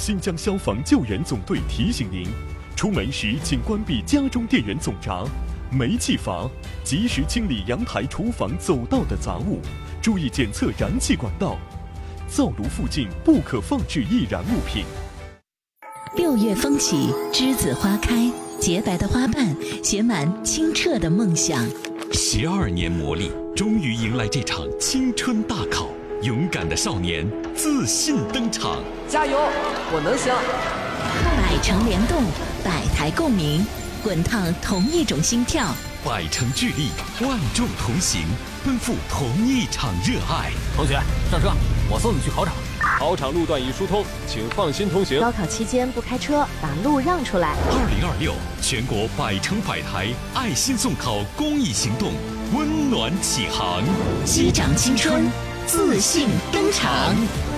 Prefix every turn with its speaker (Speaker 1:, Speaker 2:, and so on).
Speaker 1: 新疆消防救援总队提醒您：出门时请关闭家中电源总闸、煤气阀，及时清理阳台、厨房走道的杂物，注意检测燃气管道。灶炉附近不可放置易燃物品。
Speaker 2: 6月风起，栀子花开，洁白的花瓣写满清澈的梦想。
Speaker 3: 12年磨砺，终于迎来这场青春大考。勇敢的少年自信登场，
Speaker 4: 加油，我能行！
Speaker 2: 百城联动，百台共鸣，滚烫同一种心跳，
Speaker 3: 百城聚力，万众同行，奔赴同一场热爱。
Speaker 5: 同学，上车，我送你去考场。
Speaker 6: 考场路段已疏通，请放心通行。
Speaker 7: 高考期间不开车，把路让出来。
Speaker 3: 2026全国百城百台爱心送考公益行动温暖启航，
Speaker 2: 击掌青春，自信登场。